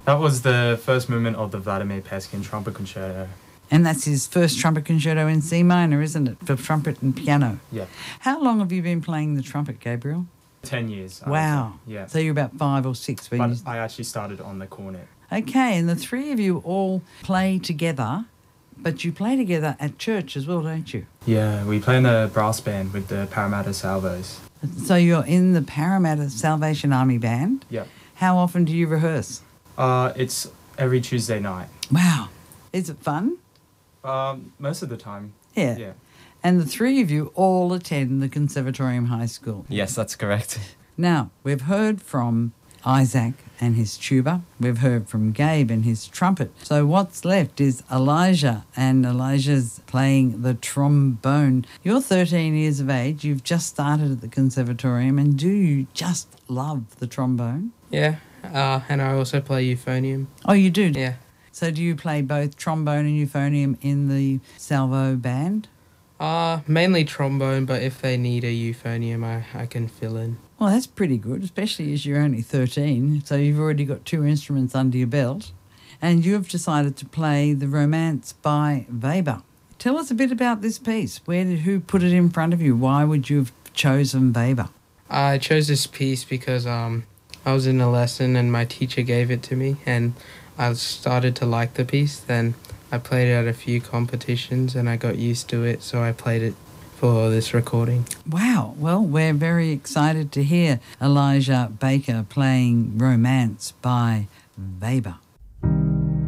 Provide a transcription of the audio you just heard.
That was the first movement of the Vladimir Peskin trumpet concerto. And that's his first trumpet concerto in C minor, isn't it, for trumpet and piano? Yeah. How long have you been playing the trumpet, Gabriel? 10 years. I would Wow. say. Yeah. So you're about 5 or 6 when But you... I actually started on the cornet. Okay, and the three of you all play together, but you play together at church as well, don't you? Yeah, we play in the brass band with the Parramatta Salvos. So you're in the Parramatta Salvation Army Band. Yeah. How often do you rehearse? It's every Tuesday night. Wow. Is it fun? Most of the time. Yeah. Yeah. And the three of you all attend the Conservatorium High School. Yes, that's correct. Now, we've heard from Isaac and his tuba. We've heard from Gabe and his trumpet. So what's left is Elijah, and Elijah's playing the trombone. You're 13 years of age. You've just started at the Conservatorium, and do you just love the trombone? Yeah, and I also play euphonium. Oh, you do? Yeah. So do you play both trombone and euphonium in the Salvo band? Mainly trombone, but if they need a euphonium, I can fill in. Well, that's pretty good, especially as you're only 13, so you've already got 2 instruments under your belt. And you've decided to play The Romance by Weber. Tell us a bit about this piece. Who put it in front of you? Why would you have chosen Weber? I chose this piece because I was in a lesson and my teacher gave it to me, and I started to like the piece. Then I played it at a few competitions and I got used to it, so I played it for this recording. Wow. Well, we're very excited to hear Elijah Baker playing Romance by Weber.